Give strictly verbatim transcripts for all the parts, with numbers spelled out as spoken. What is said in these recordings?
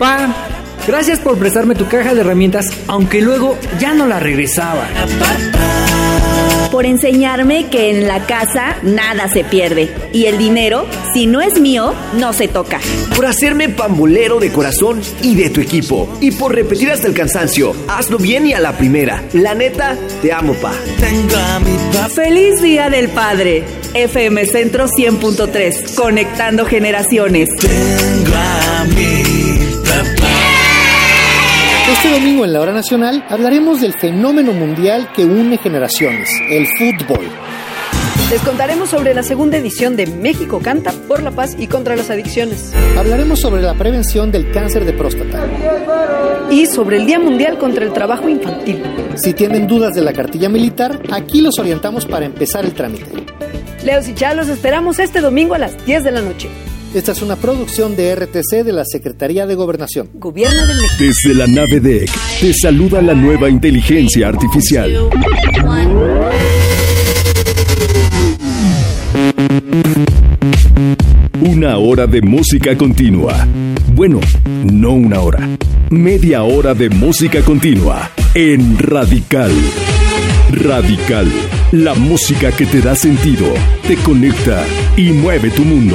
Papá, gracias por prestarme tu caja de herramientas, aunque luego ya no la regresaba. Por enseñarme que en la casa nada se pierde y el dinero, si no es mío, no se toca. Por hacerme pambolero de corazón y de tu equipo. Y por repetir hasta el cansancio, hazlo bien y a la primera. La neta, te amo, pa. ¡Feliz Día del Padre! F M Centro cien punto tres, conectando generaciones. Tengo a mi papá. Este domingo en la Hora Nacional hablaremos del fenómeno mundial que une generaciones, el fútbol. Les contaremos sobre la segunda edición de México Canta por la paz y contra las adicciones. Hablaremos sobre la prevención del cáncer de próstata. Y sobre el Día Mundial contra el Trabajo Infantil. Si tienen dudas de la cartilla militar, aquí los orientamos para empezar el trámite. Leos y Chá, los esperamos este domingo a las diez de la noche. Esta es una producción de R T C de la Secretaría de Gobernación. Gobierno de México. Desde la nave D E C te saluda la nueva inteligencia artificial. Una hora de música continua. Bueno, no una hora. Media hora de música continua en Radical. Radical. La música que te da sentido, te conecta y mueve tu mundo.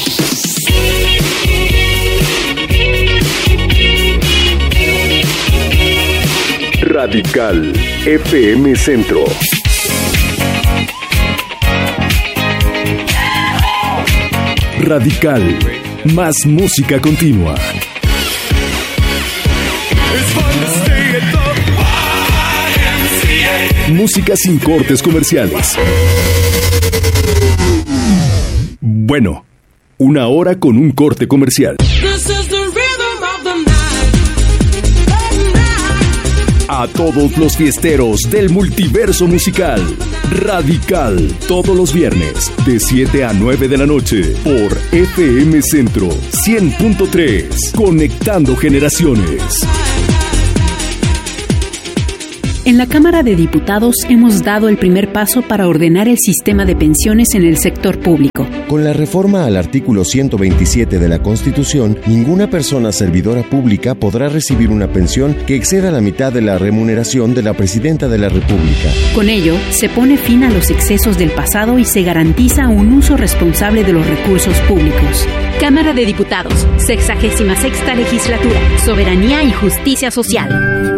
Radical F M Centro. Radical, más música continua. Música sin cortes comerciales. Bueno, una hora con un corte comercial. A todos los fiesteros del multiverso musical. Radical, todos los viernes, de siete a nueve de la noche, por F M Centro cien punto tres, conectando generaciones. En la Cámara de Diputados hemos dado el primer paso para ordenar el sistema de pensiones en el sector público. Con la reforma al artículo ciento veintisiete de la Constitución, ninguna persona servidora pública podrá recibir una pensión que exceda la mitad de la remuneración de la Presidenta de la República. Con ello, se pone fin a los excesos del pasado y se garantiza un uso responsable de los recursos públicos. Cámara de Diputados, sexagésima sexta legislatura, soberanía y justicia social.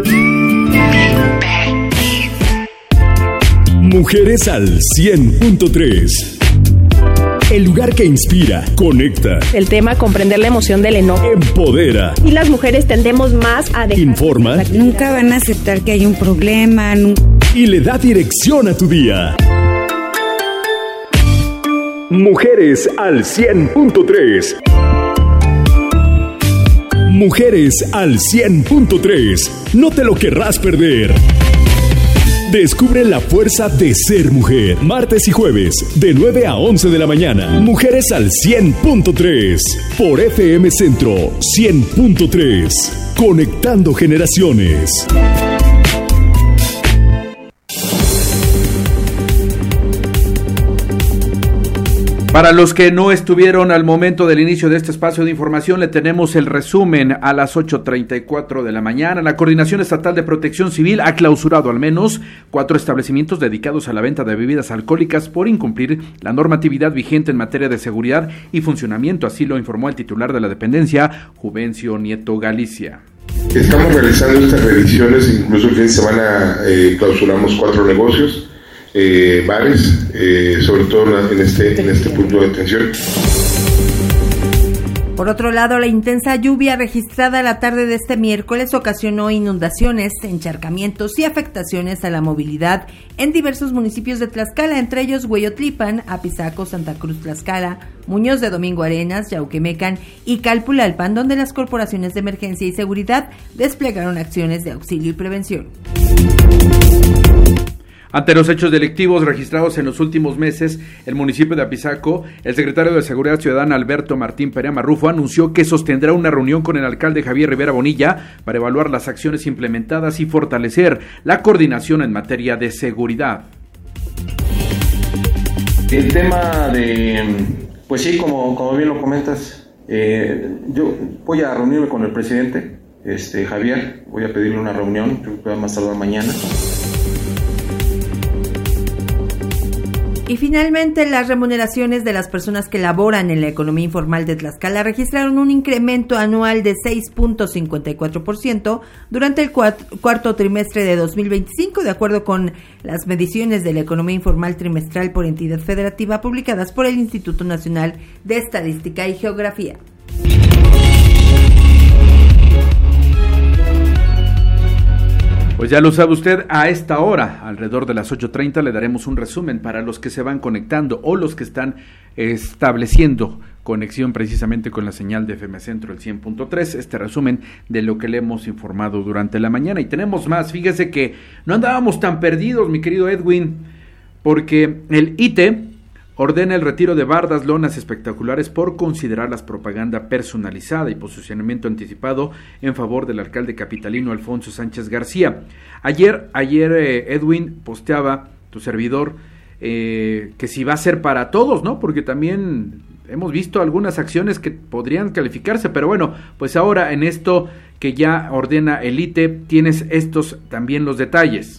Mujeres al cien punto tres. El lugar que inspira, conecta. El tema, comprender la emoción del enojo. Empodera. Y las mujeres tendemos más a dejar... Informa. Nunca van a aceptar que hay un problema. Nunca... Y le da dirección a tu día. Mujeres al cien punto tres. Mujeres al cien punto tres. No te lo querrás perder. Descubre la fuerza de ser mujer. Martes y jueves, de nueve a once de la mañana. Mujeres al cien punto tres. Por F M Centro cien punto tres. Conectando generaciones. Para los que no estuvieron al momento del inicio de este espacio de información, le tenemos el resumen a las ocho treinta y cuatro de la mañana. La Coordinación Estatal de Protección Civil ha clausurado al menos cuatro establecimientos dedicados a la venta de bebidas alcohólicas por incumplir la normatividad vigente en materia de seguridad y funcionamiento, así lo informó el titular de la dependencia, Juvencio Nieto Galicia. Estamos realizando estas revisiones, incluso el fin de semana eh, clausuramos cuatro negocios. Eh, bares, eh, sobre todo en este, en este punto de atención. Por otro lado, la intensa lluvia registrada la tarde de este miércoles ocasionó inundaciones, encharcamientos y afectaciones a la movilidad en diversos municipios de Tlaxcala, entre ellos Hueyotlipan, Apizaco, Santa Cruz Tlaxcala, Muñoz de Domingo Arenas, Yauquemecan y Calpulalpan, donde las corporaciones de emergencia y seguridad desplegaron acciones de auxilio y prevención. Ante los hechos delictivos registrados en los últimos meses, el municipio de Apizaco, el secretario de Seguridad Ciudadana Alberto Martín Perea Marrufo anunció que sostendrá una reunión con el alcalde Javier Rivera Bonilla para evaluar las acciones implementadas y fortalecer la coordinación en materia de seguridad. El tema de, pues sí, como, como bien lo comentas, Eh, yo voy a reunirme con el presidente, este Javier, voy a pedirle una reunión, yo creo que más tardar mañana. Y finalmente, las remuneraciones de las personas que laboran en la economía informal de Tlaxcala registraron un incremento anual de seis punto cincuenta y cuatro por ciento durante el cuart- cuarto trimestre de dos mil veinticinco, de acuerdo con las mediciones de la economía informal trimestral por entidad federativa publicadas por el Instituto Nacional de Estadística y Geografía. Pues ya lo sabe usted, a esta hora, alrededor de las ocho treinta, le daremos un resumen para los que se van conectando o los que están estableciendo conexión precisamente con la señal de F M Centro, el cien punto tres, este resumen de lo que le hemos informado durante la mañana. Y tenemos más, fíjese que no andábamos tan perdidos, mi querido Edwin, porque el I T E ordena el retiro de bardas, lonas espectaculares por considerarlas propaganda personalizada y posicionamiento anticipado en favor del alcalde capitalino Alfonso Sánchez García. Ayer, ayer eh, Edwin posteaba, tu servidor, eh, que si va a ser para todos, ¿no? Porque también hemos visto algunas acciones que podrían calificarse, pero bueno, pues ahora en esto que ya ordena el I T E, tienes estos también los detalles.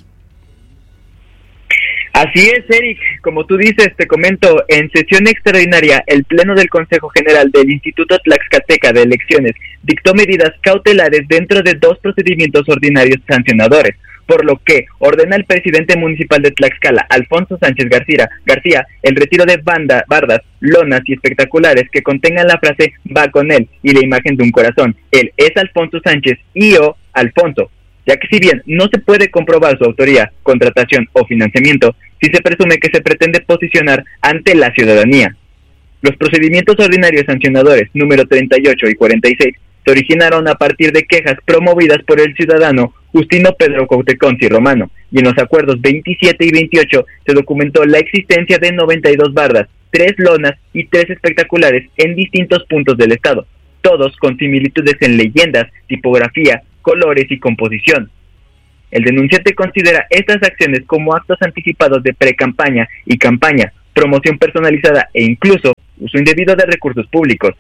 Así es, Eric, como tú dices, te comento, en sesión extraordinaria, el Pleno del Consejo General del Instituto Tlaxcalteca de Elecciones dictó medidas cautelares dentro de dos procedimientos ordinarios sancionadores, por lo que ordena al presidente municipal de Tlaxcala, Alfonso Sánchez García, García el retiro de banda, bardas, lonas y espectaculares que contengan la frase "va con él" y la imagen de un corazón. Él es Alfonso Sánchez y o Alfonso, ya que si bien no se puede comprobar su autoría, contratación o financiamiento, sí se presume que se pretende posicionar ante la ciudadanía. Los procedimientos ordinarios sancionadores número treinta y ocho y cuarenta y seis se originaron a partir de quejas promovidas por el ciudadano Justino Pedro Cuauhteconci Romano, y en los acuerdos veintisiete y veintiocho se documentó la existencia de noventa y dos bardas, tres lonas y tres espectaculares en distintos puntos del estado, todos con similitudes en leyendas, tipografía, colores y composición. El denunciante considera estas acciones como actos anticipados de pre-campaña y campaña, promoción personalizada e incluso uso indebido de recursos públicos.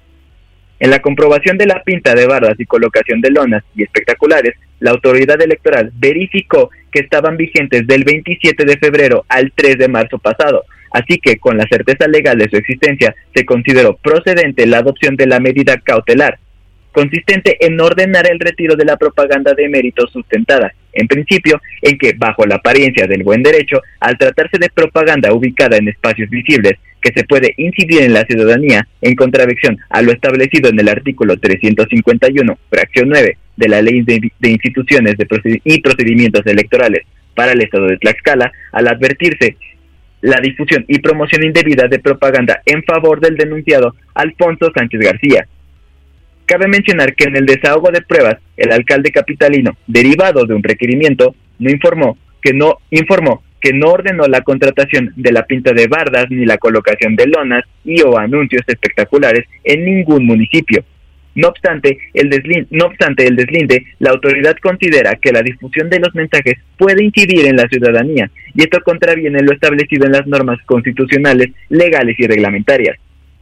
En la comprobación de la pinta de bardas y colocación de lonas y espectaculares, la autoridad electoral verificó que estaban vigentes del veintisiete de febrero al tres de marzo pasado, así que con la certeza legal de su existencia se consideró procedente la adopción de la medida cautelar, consistente en ordenar el retiro de la propaganda de méritos sustentada, en principio, en que, bajo la apariencia del buen derecho, al tratarse de propaganda ubicada en espacios visibles, que se puede incidir en la ciudadanía, en contradicción a lo establecido en el artículo trescientos cincuenta y uno, fracción nueve, de la Ley de, de Instituciones de Proced- y Procedimientos Electorales para el Estado de Tlaxcala, al advertirse la difusión y promoción indebida de propaganda en favor del denunciado Alfonso Sánchez García. Cabe mencionar que en el desahogo de pruebas, el alcalde capitalino, derivado de un requerimiento, no informó que no informó que no ordenó la contratación de la pinta de bardas ni la colocación de lonas y o anuncios espectaculares en ningún municipio. No obstante, el deslinde, no obstante el deslinde, la autoridad considera que la difusión de los mensajes puede incidir en la ciudadanía, y esto contraviene lo establecido en las normas constitucionales, legales y reglamentarias.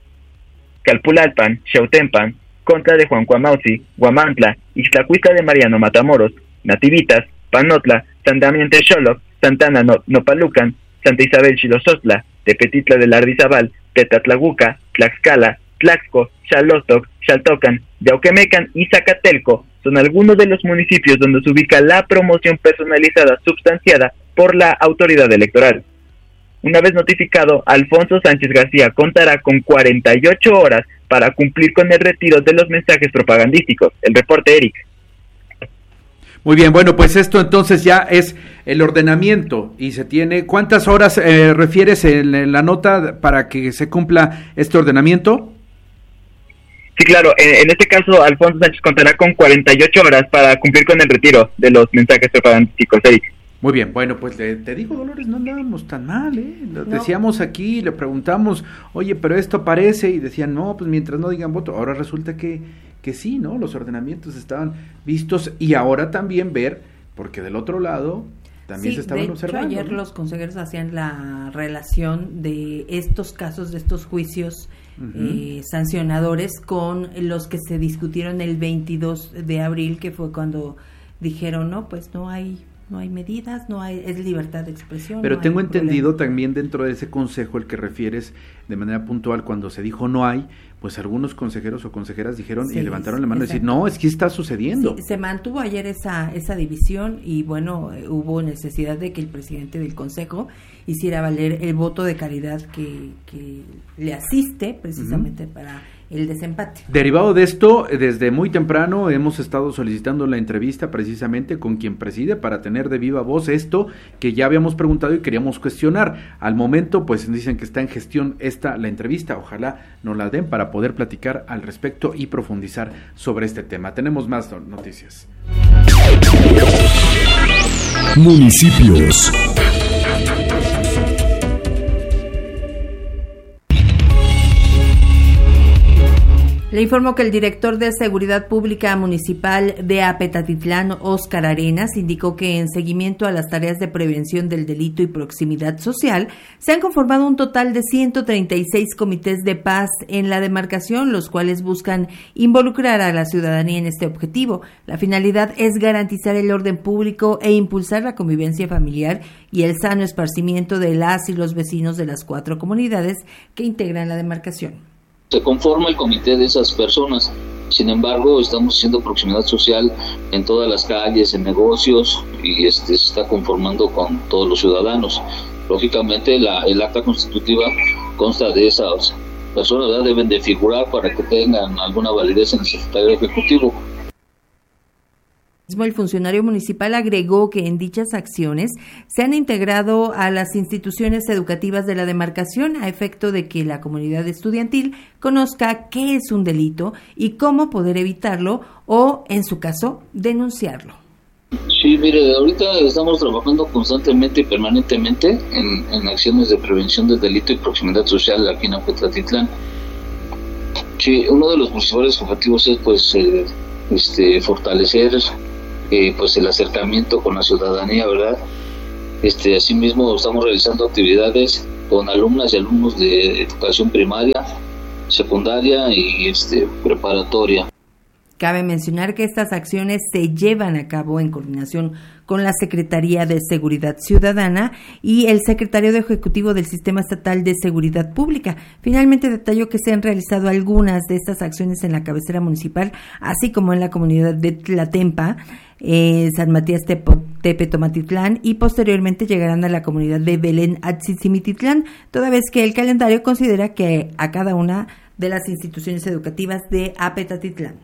Calpulalpan, Xautempan, Contra de Juan Cuamauzi, Guamantla, Ixtlacuistla de Mariano Matamoros, Nativitas, Panotla, San Damián Texoloc, Santana no, Nopalucan, Santa Isabel Xilosostla, Tepetitla de Lardizabal, Tetatlahuca, Tlaxcala, Tlaxco, Xalostoc, Xaltocan, Yauquemecan y Zacatelco son algunos de los municipios donde se ubica la promoción personalizada substanciada por la autoridad electoral. Una vez notificado, Alfonso Sánchez García contará con cuarenta y ocho horas para cumplir con el retiro de los mensajes propagandísticos. El reporte, Eric. Muy bien, bueno, pues esto entonces ya es el ordenamiento y se tiene... ¿Cuántas horas eh, refieres en, en la nota para que se cumpla este ordenamiento? Sí, claro, en, en este caso Alfonso Sánchez contará con cuarenta y ocho horas para cumplir con el retiro de los mensajes propagandísticos, Eric. Muy bien, bueno, pues le, te digo, Dolores, no andábamos tan mal, ¿eh? Lo no. Decíamos aquí, le preguntamos, oye, pero esto aparece, y decían, no, pues mientras no digan voto. Ahora resulta que, que sí, ¿no? Los ordenamientos estaban vistos, y ahora también ver, porque del otro lado también sí, se estaban de observando. Hecho, ayer, ¿no?, los consejeros hacían la relación de estos casos, de estos juicios uh-huh. eh, sancionadores con los que se discutieron el veintidós de abril, que fue cuando dijeron, no, pues no hay... no hay medidas, no hay, es libertad de expresión. Pero no tengo hay entendido problema. También dentro de ese consejo el que refieres de manera puntual, cuando se dijo no hay, pues algunos consejeros o consejeras dijeron sí, y levantaron la mano exacto. y decir, no, es que está sucediendo. Sí, se mantuvo ayer esa, esa división y bueno, hubo necesidad de que el presidente del consejo hiciera valer el voto de calidad que, que le asiste precisamente uh-huh. para el desempate. Derivado de esto, desde muy temprano hemos estado solicitando la entrevista precisamente con quien preside para tener de viva voz esto que ya habíamos preguntado y queríamos cuestionar. Al momento, pues dicen que está en gestión esta la entrevista, ojalá nos la den para poder platicar al respecto y profundizar sobre este tema. Tenemos más noticias. Municipios. Le informo que el director de Seguridad Pública Municipal de Apetatitlán, Óscar Arenas, indicó que en seguimiento a las tareas de prevención del delito y proximidad social, se han conformado un total de ciento treinta y seis comités de paz en la demarcación, los cuales buscan involucrar a la ciudadanía en este objetivo. La finalidad es garantizar el orden público e impulsar la convivencia familiar y el sano esparcimiento de las y los vecinos de las cuatro comunidades que integran la demarcación. Se conforma el comité de esas personas, sin embargo estamos haciendo proximidad social en todas las calles, en negocios y este se está conformando con todos los ciudadanos. Lógicamente la, el acta constitutiva consta de esas personas, ¿verdad? Deben de figurar para que tengan alguna validez en el secretario ejecutivo. El funcionario municipal agregó que en dichas acciones se han integrado a las instituciones educativas de la demarcación a efecto de que la comunidad estudiantil conozca qué es un delito y cómo poder evitarlo o, en su caso, denunciarlo. Sí, mire, ahorita estamos trabajando constantemente y permanentemente en, en acciones de prevención del delito y proximidad social aquí en Apetatitlán. Sí, uno de los principales objetivos es pues eh, este fortalecer Eh, pues el acercamiento con la ciudadanía, ¿verdad? Este, asimismo estamos realizando actividades con alumnas y alumnos de educación primaria, secundaria y este preparatoria. Cabe mencionar que estas acciones se llevan a cabo en coordinación con la Secretaría de Seguridad Ciudadana y el Secretario de Ejecutivo del Sistema Estatal de Seguridad Pública. Finalmente detalló que se han realizado algunas de estas acciones en la cabecera municipal, así como en la comunidad de Tlatempa, eh, San Matías Tepetomatitlán y posteriormente llegarán a la comunidad de Belén Atzitzimitlitlán, toda vez que el calendario considera que a cada una de las instituciones educativas de Apetatitlán.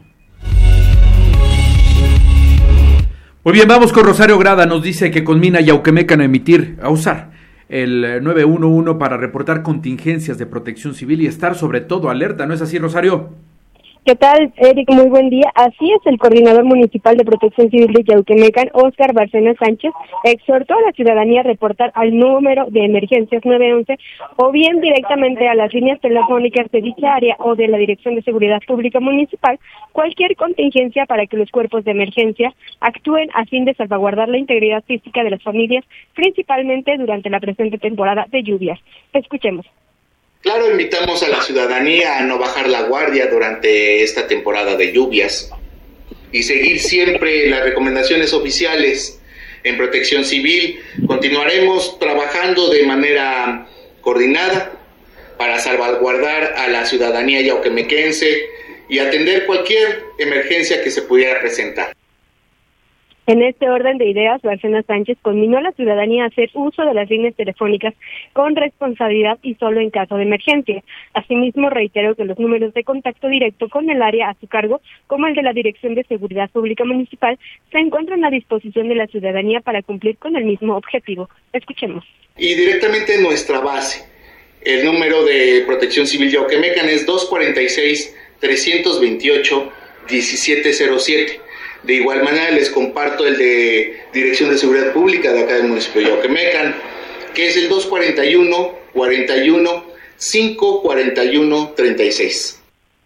Muy bien, vamos con Rosario Grada, nos dice que conmina a Yauquemecan a emitir, a usar el nueve uno uno para reportar contingencias de protección civil y estar sobre todo alerta, ¿no es así, Rosario? ¿Qué tal, Eric? Muy buen día. Así es, el coordinador municipal de Protección Civil de Yauquemecan, Óscar Bárcena Sánchez, exhortó a la ciudadanía a reportar al número de emergencias nueve once o bien directamente a las líneas telefónicas de dicha área o de la Dirección de Seguridad Pública Municipal cualquier contingencia para que los cuerpos de emergencia actúen a fin de salvaguardar la integridad física de las familias, principalmente durante la presente temporada de lluvias. Escuchemos. Claro, invitamos a la ciudadanía a no bajar la guardia durante esta temporada de lluvias y seguir siempre las recomendaciones oficiales. En Protección Civil continuaremos trabajando de manera coordinada para salvaguardar a la ciudadanía yauquemequense y atender cualquier emergencia que se pudiera presentar. En este orden de ideas, Bárcena Sánchez conminó a la ciudadanía a hacer uso de las líneas telefónicas con responsabilidad y solo en caso de emergencia. Asimismo, reiteró que los números de contacto directo con el área a su cargo, como el de la Dirección de Seguridad Pública Municipal, se encuentran a disposición de la ciudadanía para cumplir con el mismo objetivo. Escuchemos. Y directamente en nuestra base, el número de Protección Civil Yauquemecan es dos cuarenta y seis, trescientos veintiocho, diecisiete cero siete. De igual manera les comparto el de Dirección de Seguridad Pública de acá del municipio de Yauquemecan, que es el dos cuarenta y uno, cuarenta y uno, cinco cuarenta y uno, treinta y seis.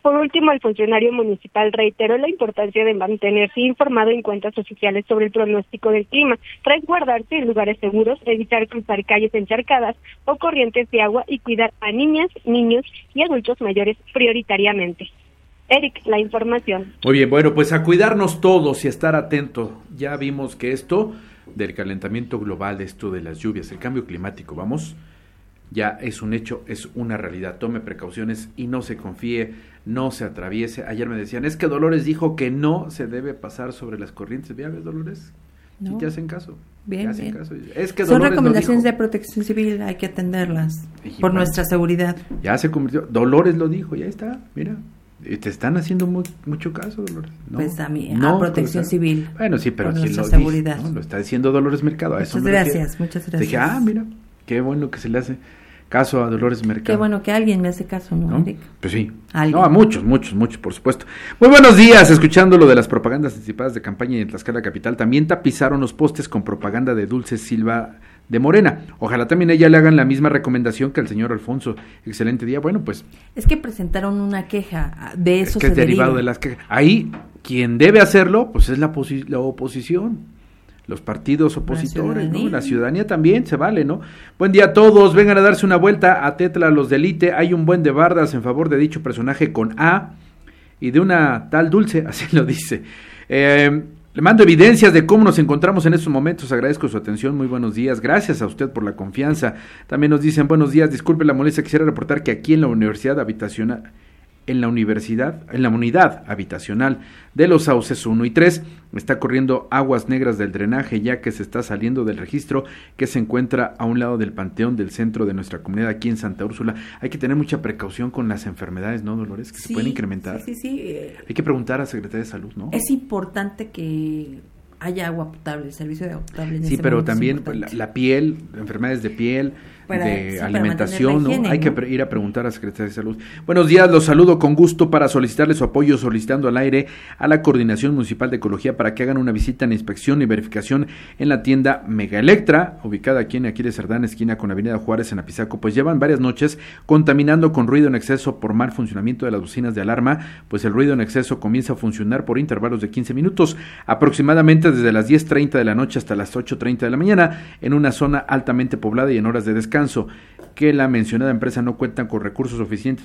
Por último, el funcionario municipal reiteró la importancia de mantenerse informado en cuentas oficiales sobre el pronóstico del clima, resguardarse en lugares seguros, evitar cruzar calles encharcadas o corrientes de agua y cuidar a niñas, niños y adultos mayores prioritariamente. Eric, la información. Muy bien, bueno, pues a cuidarnos todos y a estar atentos. Ya vimos que esto del calentamiento global, esto de las lluvias, el cambio climático, vamos, ya es un hecho, es una realidad. Tome precauciones y no se confíe, no se atraviese. Ayer me decían, es que Dolores dijo que no se debe pasar sobre las corrientes. ¿Ya ves, Dolores? No. ¿Sí te hacen caso? Bien, hacen bien. Caso? Es que Son Dolores recomendaciones de protección civil, hay que atenderlas y por bueno, nuestra seguridad. Ya se convirtió, Dolores lo dijo, ya está, mira. Te están haciendo muy, mucho caso, Dolores. No, pues a mí, no, a protección pues, civil. Bueno, sí, pero por si lo seguridad. Dice, ¿no? Lo está diciendo Dolores Mercado. A muchas eso me gracias, refiero. muchas gracias. Dije, ah, mira, qué bueno que se le hace caso a Dolores Mercado. Qué bueno que alguien me hace caso, ¿no, ¿No? Eric? Pues sí. ¿Alguien? No, a muchos, muchos, muchos, por supuesto. Muy buenos días, escuchando lo de las propagandas anticipadas de campaña en Tlaxcala Capital. También tapizaron los postes con propaganda de Dulce Silva de Morena. Ojalá también ella le hagan la misma recomendación que al señor Alfonso. Excelente día. Bueno, pues... Es que presentaron una queja, de eso es que se es derivado deriva. de las quejas. Ahí, quien debe hacerlo, pues es la, posi- la oposición. Los partidos opositores, la ¿no? La ciudadanía también se vale, ¿no? Buen día a todos, vengan a darse una vuelta a Tetla, los de Elite. Hay un buen de bardas en favor de dicho personaje con A y de una tal Dulce, así lo dice. Eh... Le mando evidencias de cómo nos encontramos en estos momentos, agradezco su atención, muy buenos días, gracias a usted por la confianza. También nos dicen buenos días, disculpe la molestia, quisiera reportar que aquí en la Universidad Habitacional, en la Universidad, en la Unidad Habitacional de los Sauces uno y tres, está corriendo aguas negras del drenaje ya que se está saliendo del registro que se encuentra a un lado del panteón del centro de nuestra comunidad aquí en Santa Úrsula. Hay que tener mucha precaución con las enfermedades, ¿no, Dolores? Que sí, se pueden incrementar. Sí, sí, sí. Hay que preguntar a la Secretaría de Salud, ¿no? Es importante que haya agua potable, el servicio de agua potable. En sí, ese pero también la, la piel, enfermedades de piel, para, de sí, alimentación, ¿no? Higiene, Hay ¿no? que pre- ir a preguntar a la Secretaría de Salud. Buenos días, los saludo con gusto para solicitarle su apoyo, solicitando al aire a la Coordinación Municipal de Ecología para que hagan una visita en inspección y verificación en la tienda Mega Electra, ubicada aquí en Aquiles Cerdán, esquina con Avenida Juárez en Apizaco, pues llevan varias noches contaminando con ruido en exceso por mal funcionamiento de las bocinas de alarma, pues el ruido en exceso comienza a funcionar por intervalos de quince minutos, aproximadamente desde las diez treinta de la noche hasta las ocho treinta de la mañana, en una zona altamente poblada y en horas de descanso, que la mencionada empresa no cuenta con recursos suficientes